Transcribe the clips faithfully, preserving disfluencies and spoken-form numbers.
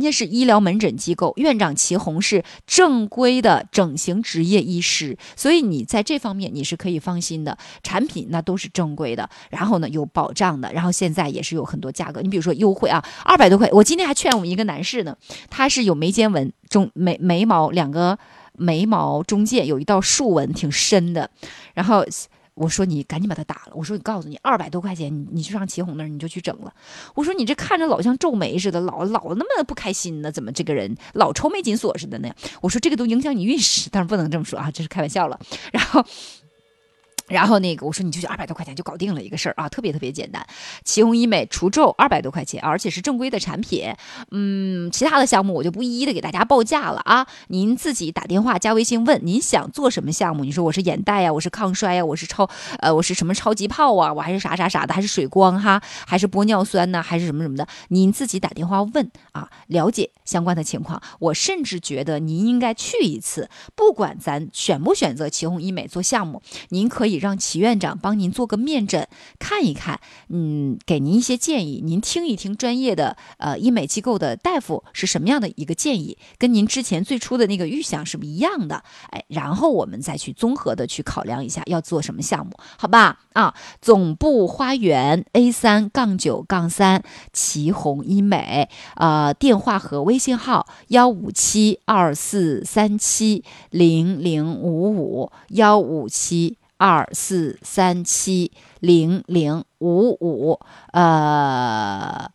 家是医疗门诊机构，院长祁红是正规的整形职业医师，所以你在这方面你是可以放心的，产品那都是正规的，然后呢有保障的，然后现在也是有很多价格，你比如说优惠啊，二百多块，我今天还劝我们一个男士呢，他是有眉间纹，中眉眉毛两个眉毛中间有一道竖纹挺深的，然后我说你赶紧把它打了，我说你告诉你二百多块钱，你你去上祁红那儿你就去整了。我说你这看着老像皱眉似的，老老那么不开心呢，怎么这个人老抽眉紧锁似的呢？我说这个都影响你运势，当然不能这么说啊，这是开玩笑了。然后。然后那个我说你就去二百多块钱就搞定了一个事儿啊，特别特别简单。祁红医美除皱二百多块钱，而且是正规的产品。嗯，其他的项目我就不一一的给大家报价了啊，您自己打电话加微信问您想做什么项目。你说我是眼袋呀，我是抗衰呀，我是超呃我是什么超级泡啊，我还是啥啥啥的，还是水光哈，还是玻尿酸呢，还是什么什么的，您自己打电话问啊，了解相关的情况。我甚至觉得您应该去一次，不管咱选不选择祁红医美做项目，您可以让祁院长帮您做个面诊，看一看，嗯，给您一些建议，您听一听专业的呃医美机构的大夫是什么样的一个建议，跟您之前最初的那个预想是不一样的，哎，然后我们再去综合的去考量一下要做什么项目，好吧？啊，总部花园 A 三杠九杠三祁红医美，呃，电话和微信号幺五七二四三七零零五五幺五七。二四三七零零五五，呃，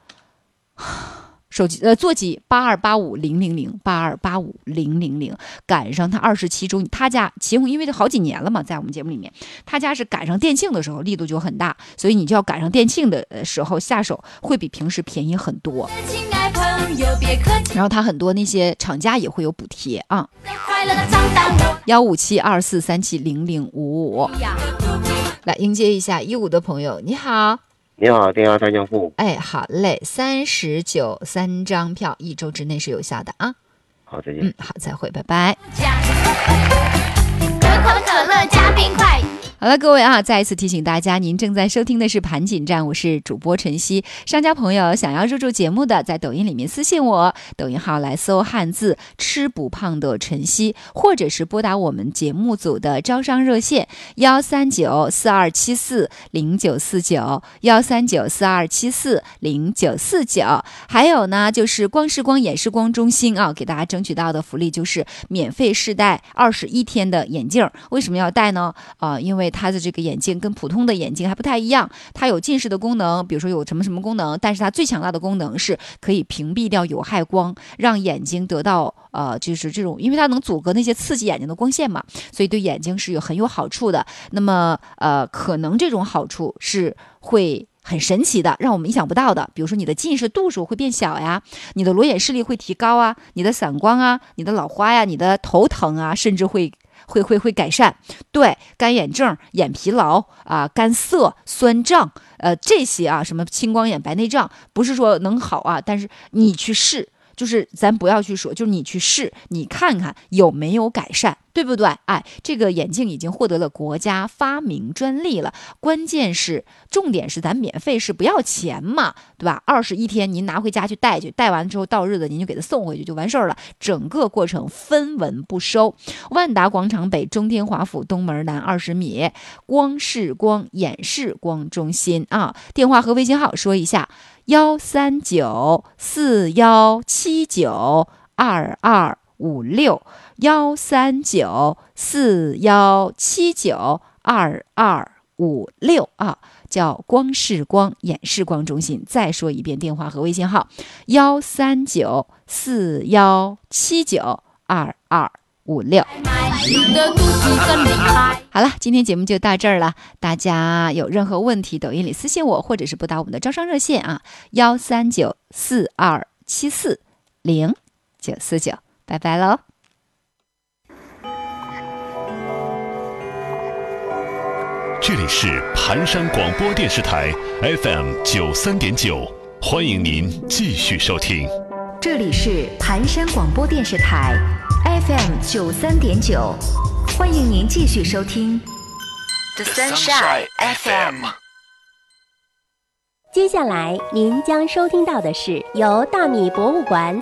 手机呃座机八二八五零零零八二八五零零零，赶上他二十七周，他家祁红因为这好几年了嘛，在我们节目里面，他家是赶上店庆的时候力度就很大，所以你就要赶上店庆的时候下手，会比平时便宜很多。然后他很多那些厂家也会有补贴啊。幺五七二四三七零零五五，来迎接一下一五的朋友，你好。 你好，电话三江户。 哎，好嘞，三十九三张票，一周之内是有效的啊。 好，再见。 嗯，好，再会，拜拜。 可口可乐加冰块。 好了，各位啊，再一次提醒大家，您正在收听的是盘锦站，我是主播晨曦。商家朋友想要入驻节目的，在抖音里面私信我，抖音号来搜汉字吃不胖的晨曦，或者是拨打我们节目组的招商热线幺三九四二七四零九四九幺三九四二七四零九四九。还有呢，就是光视光眼视光中心啊，给大家争取到的福利就是免费试戴二十一天的眼镜。为什么要戴呢？啊、呃，因为它的这个眼镜跟普通的眼镜还不太一样，它有近视的功能，比如说有什么什么功能，但是它最强大的功能是可以屏蔽掉有害光，让眼睛得到呃就是这种，因为它能阻隔那些刺激眼睛的光线嘛，所以对眼睛是有很有好处的。那么呃可能这种好处是会很神奇的，让我们意想不到的，比如说你的近视度数会变小呀，你的裸眼视力会提高啊，你的散光啊，你的老花呀，你的头疼啊，甚至会会会会改善。对，干眼症、眼疲劳啊、干涩、酸胀，呃，这些啊，什么青光眼、白内障，不是说能好啊，但是你去试，就是咱不要去说，就是你去试，你看看有没有改善，对不对？哎，这个眼镜已经获得了国家发明专利了，关键是重点是咱免费是不要钱嘛，对吧？二十一天您拿回家去戴去，戴完之后到日子您就给它送回去就完事儿了，整个过程分文不收。万达广场北中天华府东门南二十米，光视光眼视光中心啊，电话和微信号说一下：幺三九四幺七九二二五六。幺三九四幺七九二二五六啊，叫光视光眼视光中心。再说一遍，电话和微信号：幺三九四幺七九二二五六。好了，今天节目就到这儿了。大家有任何问题，抖音里私信我，或者是拨打我们的招商热线啊，幺三九四二七四零九四九。拜拜喽。 这里是盘山广播电视台 F M 九三点九，欢迎您继续收听。 这里是盘山广播电视台 F M 九三点九，欢迎您继续收听 The Sunshine F M。 接下来您将收听到的是由大米博物馆